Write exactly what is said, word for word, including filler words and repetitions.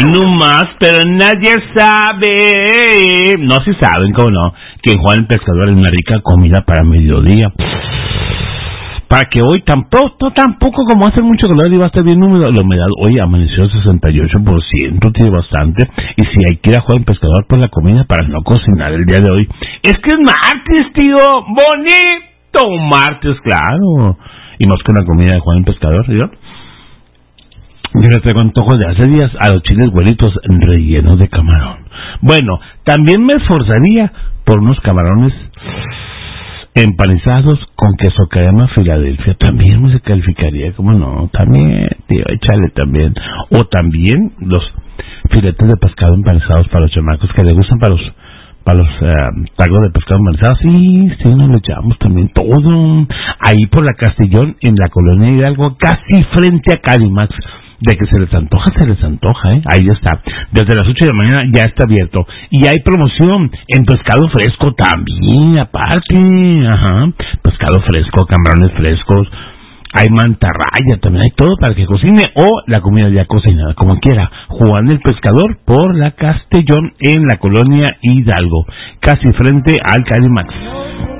No más, pero nadie sabe. No, si saben, cómo no, que en Juan el Pescador es una rica comida para mediodía. Para que hoy tampoco, tampoco como hace mucho calor y va a estar bien húmedo, la humedad hoy amaneció sesenta y ocho por ciento, tiene bastante. Y si hay que ir a Juan el Pescador por la comida para no cocinar el día de hoy. Es que es martes, tío, bonito martes, claro. Y más que una comida de Juan el Pescador, ¿yo? Yo le traigo antojos de hace días a los chiles güeritos rellenos de camarón. Bueno, también me esforzaría por unos camarones empanizados con queso crema Filadelfia. También se calificaría, como no, también, tío, échale también. O también los filetes de pescado empanizados para los chamacos que le gustan, para los para los uh, tacos de pescado empanizado. Sí, sí, nos lo echamos también todo. Ahí por la Castellón, en la colonia Hidalgo, casi frente a Calimax. De que se les antoja, se les antoja, ¿eh? Ahí está. Desde las ocho de la mañana ya está abierto. Y hay promoción en pescado fresco también, aparte. Ajá. Pescado fresco, camarones frescos. Hay mantarraya, también hay todo para que cocine. O la comida ya cocinada, como quiera. Juan el Pescador por la Castellón en la colonia Hidalgo. Casi frente al Calimax.